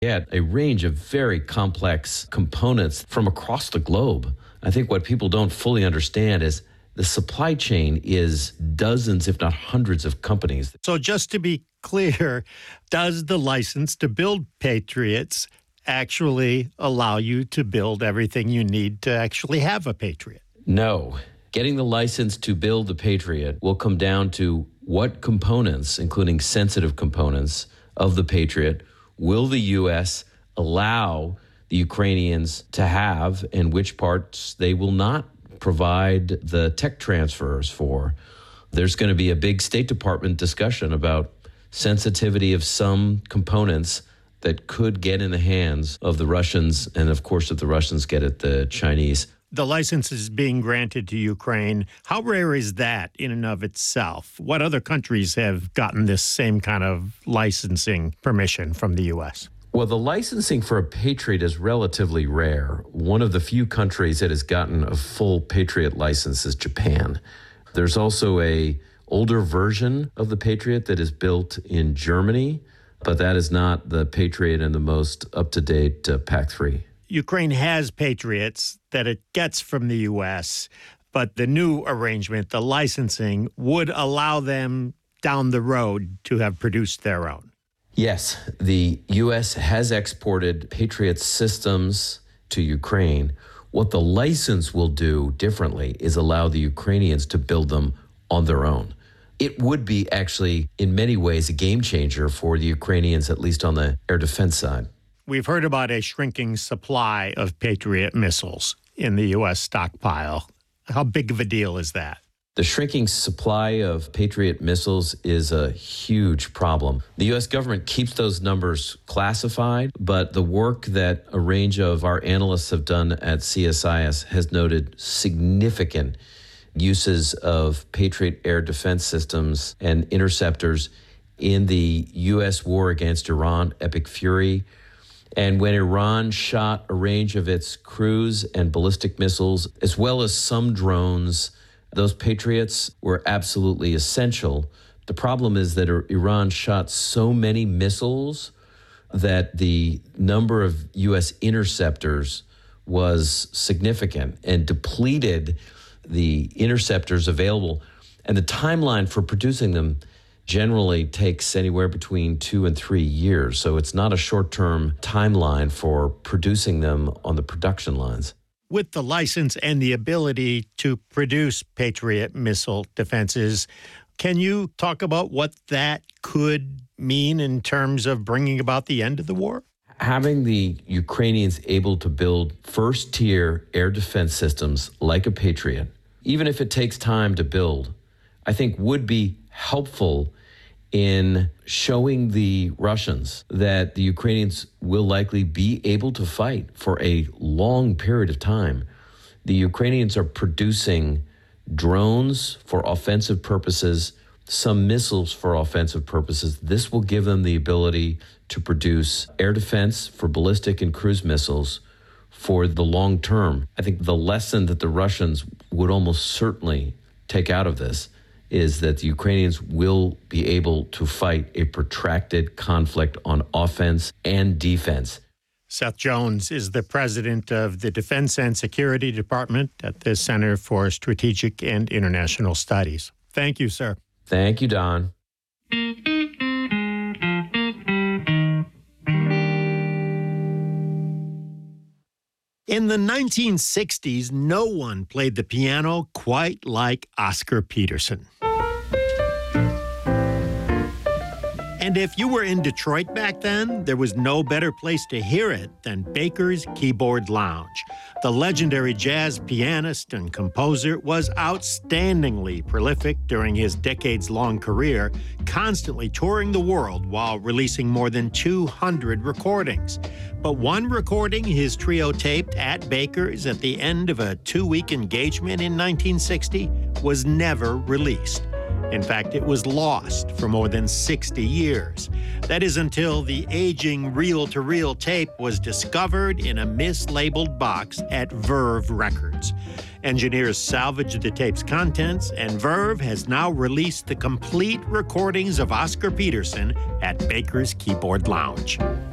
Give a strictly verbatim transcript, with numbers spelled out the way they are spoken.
had a range of very complex components from across the globe. I think what people don't fully understand is the supply chain is dozens, if not hundreds of companies. So just to be clear, does the license to build Patriots actually allow you to build everything you need to actually have a Patriot? No. Getting the license to build the Patriot will come down to what components, including sensitive components of the Patriot, will the U S allow the Ukrainians to have, and which parts they will not provide the tech transfers for. There's going to be a big State Department discussion about sensitivity of some components that could get in the hands of the Russians, and of course, if the Russians get it, the Chinese. The license is being granted to Ukraine. How rare is that in and of itself? What other countries have gotten this same kind of licensing permission from the U S? Well, the licensing for a Patriot is relatively rare. One of the few countries that has gotten a full Patriot license is Japan. There's also a older version of the Patriot that is built in Germany, but that is not the Patriot and the most up-to-date uh, P A C three. Ukraine has Patriots that it gets from the U S, but the new arrangement, the licensing, would allow them down the road to have produced their own. Yes, the U S has exported Patriot systems to Ukraine. What the license will do differently is allow the Ukrainians to build them on their own. It would be actually, in many ways, a game changer for the Ukrainians, at least on the air defense side. We've heard about a shrinking supply of Patriot missiles in the U S stockpile. How big of a deal is that? The shrinking supply of Patriot missiles is a huge problem. The U S government keeps those numbers classified, but the work that a range of our analysts have done at C S I S has noted significant uses of Patriot air defense systems and interceptors in the U S war against Iran, Epic Fury. And when Iran shot a range of its cruise and ballistic missiles, as well as some drones, those Patriots were absolutely essential. The problem is that Iran shot so many missiles that the number of U S interceptors was significant and depleted the interceptors available. And the timeline for producing them generally takes anywhere between two and three years. So it's not a short-term timeline for producing them on the production lines. With the license and the ability to produce Patriot missile defenses, can you talk about what that could mean in terms of bringing about the end of the war? Having the Ukrainians able to build first-tier air defense systems like a Patriot, even if it takes time to build, I think would be helpful in showing the Russians that the Ukrainians will likely be able to fight for a long period of time. The Ukrainians are producing drones for offensive purposes, some missiles for offensive purposes. This will give them the ability to produce air defense for ballistic and cruise missiles for the long term. I think the lesson that the Russians would almost certainly take out of this is that the Ukrainians will be able to fight a protracted conflict on offense and defense. Seth Jones is the president of the Defense and Security Department at the Center for Strategic and International Studies. Thank you, sir. Thank you, Don. In the nineteen sixties, no one played the piano quite like Oscar Peterson. And if you were in Detroit back then, there was no better place to hear it than Baker's Keyboard Lounge. The legendary jazz pianist and composer was outstandingly prolific during his decades-long career, constantly touring the world while releasing more than two hundred recordings. But one recording his trio taped at Baker's at the end of a two-week engagement in nineteen sixty was never released. In fact, it was lost for more than sixty years. That is until the aging reel-to-reel tape was discovered in a mislabeled box at Verve Records. Engineers salvaged the tape's contents, and Verve has now released the complete recordings of Oscar Peterson at Baker's Keyboard Lounge.